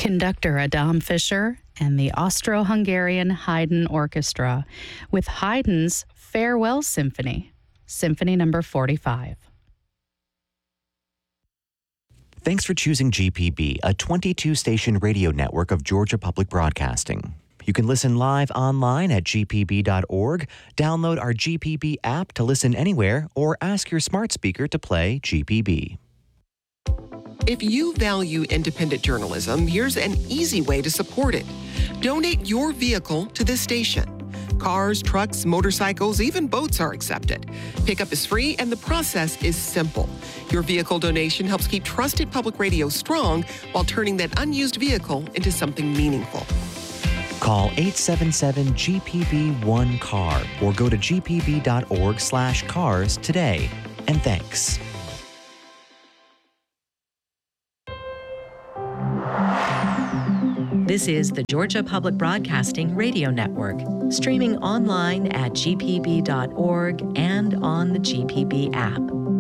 Conductor Adam Fischer and the Austro-Hungarian Haydn Orchestra with Haydn's Farewell Symphony, Symphony number 45. Thanks for choosing GPB, a 22-station radio network of Georgia Public Broadcasting. You can listen live online at gpb.org, download our GPB app to listen anywhere, or ask your smart speaker to play GPB. If you value independent journalism, here's an easy way to support it. Donate your vehicle to this station. Cars, trucks, motorcycles, even boats are accepted. Pickup is free and the process is simple. Your vehicle donation helps keep trusted public radio strong while turning that unused vehicle into something meaningful. Call 877-GPB-1-CAR or go to gpb.org/cars today. And thanks. This is the Georgia Public Broadcasting Radio Network, streaming online at gpb.org and on the GPB app.